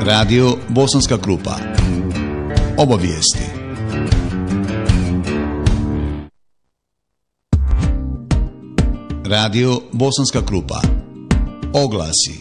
Radio Bosanska Krupa. Obavijesti. Radio Bosanska Krupa. Oglasi.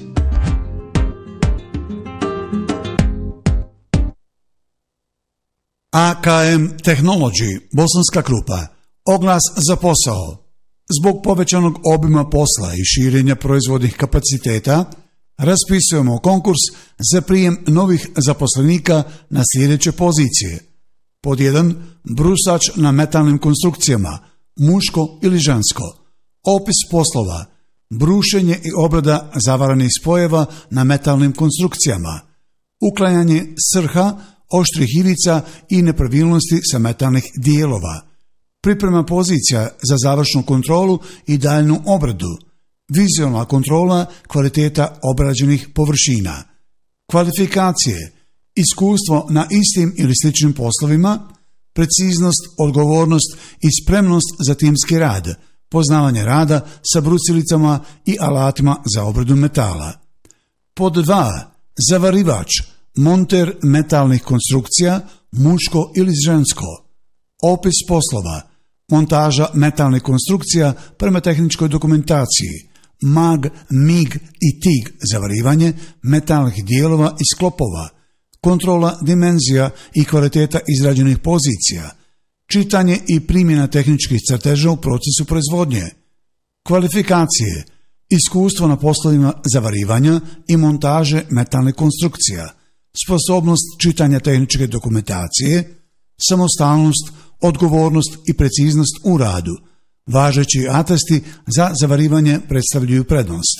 AKM Technology, Bosanska Krupa. Oglas za posao. Zbog povećanog obima posla i širenja proizvodnih kapaciteta, raspisujemo konkurs za prijem novih zaposlenika na sljedeće pozicije. Pod 1. Brusač na metalnim konstrukcijama, muško ili žensko. Opis poslova: brušenje i obrada zavaranih spojeva na metalnim konstrukcijama, uklanjanje srha, oštrih ivica i nepravilnosti sa metalnih dijelova, priprema pozicija za završnu kontrolu i daljnju obradu, vizualna kontrola kvaliteta obrađenih površina, kvalifikacije, iskustvo na istim ili sličnim poslovima, preciznost, odgovornost i spremnost za timski rad, poznavanje rada sa brusilicama i alatima za obradu metala. Pod 2. Zavarivač, monter metalnih konstrukcija, muško ili žensko. Opis poslova: montaža metalnih konstrukcija prema tehničkoj dokumentaciji, MAG, MIG i TIG zavarivanje metalnih dijelova i sklopova, kontrola dimenzija i kvaliteta izrađenih pozicija, čitanje i primjena tehničkih crteža u procesu proizvodnje, kvalifikacije, iskustvo na poslovima zavarivanja i montaže metalnih konstrukcija, sposobnost čitanja tehničke dokumentacije, samostalnost, odgovornost i preciznost u radu. Važeći atesti za zavarivanje predstavljaju prednost.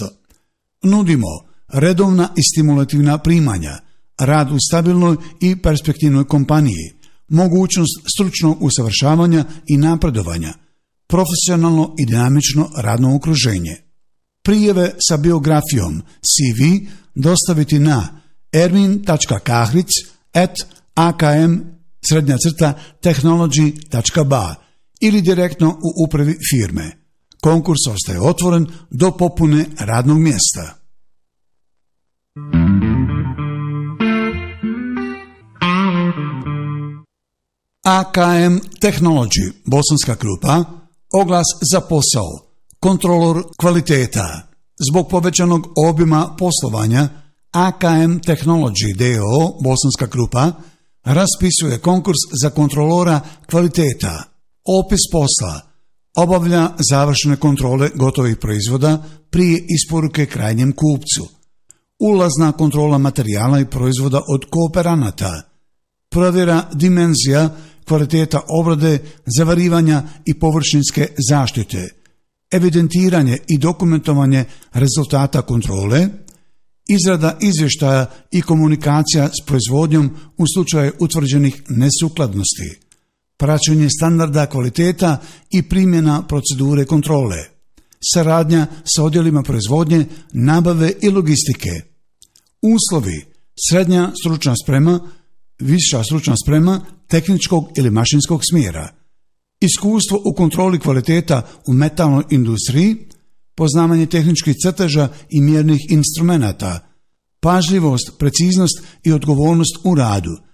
Nudimo redovna i stimulativna primanja, rad u stabilnoj i perspektivnoj kompaniji, mogućnost stručnog usavršavanja i napredovanja, profesionalno i dinamično radno okruženje. Prijave sa biografijom CV dostaviti na ermin.kahric@akm-technology.ba ili direktno u upravi firme. Konkurs ostaje otvoren do popune radnog mjesta. AKM Technology, Bosanska Krupa. Oglas za posao: kontrolor kvaliteta. Zbog povećanog obima poslovanja, AKM Technology d.o.o. Bosanska Krupa raspisuje konkurs za kontrolora kvaliteta. Opis posla: obavlja završene kontrole gotovih proizvoda prije isporuke krajnjem kupcu, ulazna kontrola materijala i proizvoda od kooperanata, provjera dimenzija, kvaliteta obrade, zavarivanja i površinske zaštite, evidentiranje i dokumentovanje rezultata kontrole, izrada izvještaja i komunikacija s proizvodnjom u slučaju utvrđenih nesukladnosti, praćenje standarda kvaliteta i primjena procedure kontrole, saradnja sa odjelima proizvodnje, nabave i logistike. Uslovi: srednja stručna sprema, viša stručna sprema tehničkog ili mašinskog smjera, iskustvo u kontroli kvaliteta u metalnoj industriji, poznavanje tehničkih crteža i mjernih instrumenata, pažljivost, preciznost i odgovornost u radu,